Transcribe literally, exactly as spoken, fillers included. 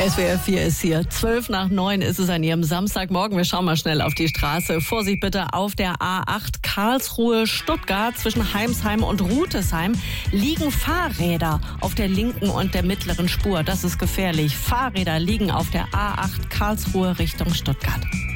S W R vier ist hier. Zwölf nach neun ist es an Ihrem Samstagmorgen. Wir schauen mal schnell auf die Straße. Vorsicht bitte auf der A acht Karlsruhe-Stuttgart zwischen Heimsheim und Rutesheim liegen Fahrräder auf der linken und der mittleren Spur. Das ist gefährlich. Fahrräder liegen auf der A acht Karlsruhe Richtung Stuttgart.